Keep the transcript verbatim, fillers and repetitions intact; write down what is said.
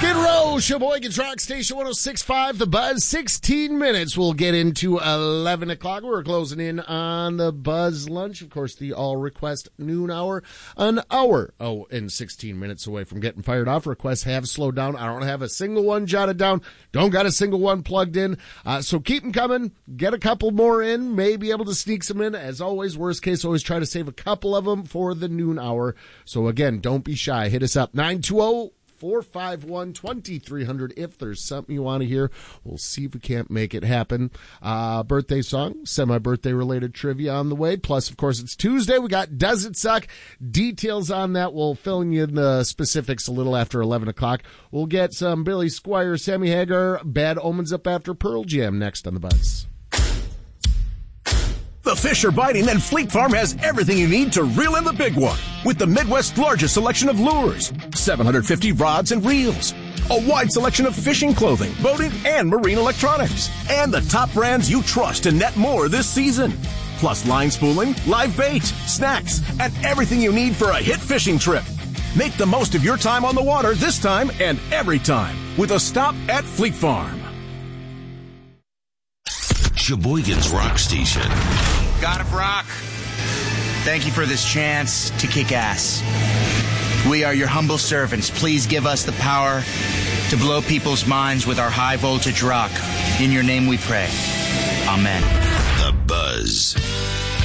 Skid Row, Sheboygan's Rock Station one oh six point five, The Buzz. sixteen minutes. We'll get into eleven o'clock. We're closing in on the Buzz lunch. Of course, the all request noon hour. An hour, oh, and sixteen minutes away from getting fired off. Requests have slowed down. I don't have a single one jotted down. Don't got a single one plugged in. Uh, so keep them coming. Get a couple more in. May be able to sneak some in. As always, worst case, always try to save a couple of them for the noon hour. So again, don't be shy. Hit us up. nine two zero, four five one, two three zero zero if there's something you want to hear. We'll see if we can't make it happen. Uh, birthday song, semi-birthday related trivia on the way. Plus, of course, it's Tuesday. We got Does It Suck? Details on that. We'll fill in you in the specifics a little after eleven o'clock. We'll get some Billy Squire, Sammy Hagar, Bad Omens up after Pearl Jam next on the Buzz. The fish are biting, and Fleet Farm has everything you need to reel in the big one. With the Midwest's largest selection of lures, seven hundred fifty rods and reels, a wide selection of fishing clothing, boating, and marine electronics, and the top brands you trust to net more this season. Plus line spooling, live bait, snacks, and everything you need for a hit fishing trip. Make the most of your time on the water this time and every time with a stop at Fleet Farm. Sheboygan's Rock Station. God of Rock, thank you for this chance to kick ass. We are your humble servants. Please give us the power to blow people's minds with our high voltage rock. In your name we pray. Amen. The Buzz.